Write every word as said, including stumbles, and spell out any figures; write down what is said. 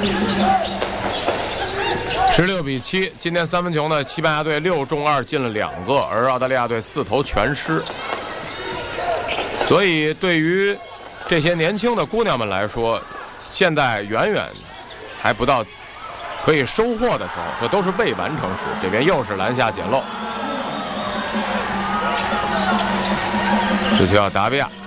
十六比七，今天三分球呢，西班牙队六中二进了两个，而澳大利亚队四投全失。所以对于这些年轻的姑娘们来说，现在远远还不到可以收获的时候，这都是未完成时。这边又是篮下捡漏，是球要达比亚。